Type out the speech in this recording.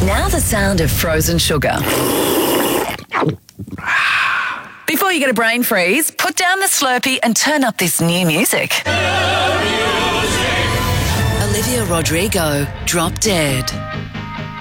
Now the sound of frozen sugar. Before you get a brain freeze, put down the Slurpee and turn up this new music. Olivia Rodrigo, Drop Dead.